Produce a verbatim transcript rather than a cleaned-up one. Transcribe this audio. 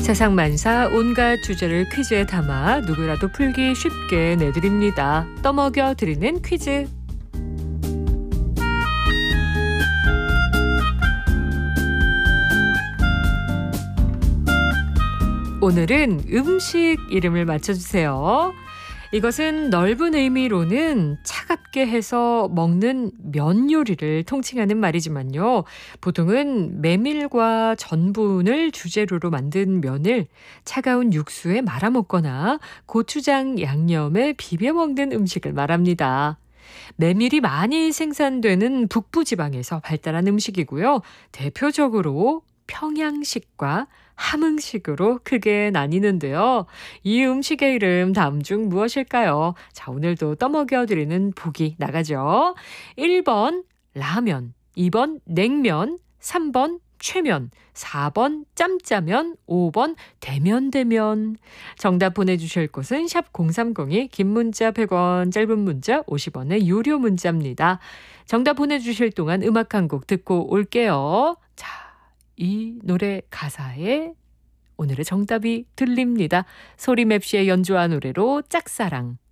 세상 만사 온갖 주제를 퀴즈에 담아 누구라도 풀기 쉽게 내드립니다. 떠먹여 드리는 퀴즈. 오늘은 음식 이름을 맞춰주세요. 이것은 넓은 의미로는 차갑게 해서 먹는 면 요리를 통칭하는 말이지만요. 보통은 메밀과 전분을 주재료로 만든 면을 차가운 육수에 말아 먹거나 고추장 양념에 비벼 먹는 음식을 말합니다. 메밀이 많이 생산되는 북부지방에서 발달한 음식이고요. 대표적으로 평양식과 함흥식으로 크게 나뉘는데요. 이 음식의 이름 다음 중 무엇일까요? 자, 오늘도 떠먹여드리는 보기 나가죠. 일 번 라면, 이 번 냉면, 삼 번 최면, 사 번 짬짜면, 오 번 대면대면. 정답 보내주실 곳은 샵 공삼공이, 긴 문자 백 원, 짧은 문자 오십 원의 유료 문자입니다. 정답 보내주실 동안 음악 한 곡 듣고 올게요. 자, 이 노래 가사에 오늘의 정답이 들립니다. 소리맵시의 연주한 노래로 짝사랑.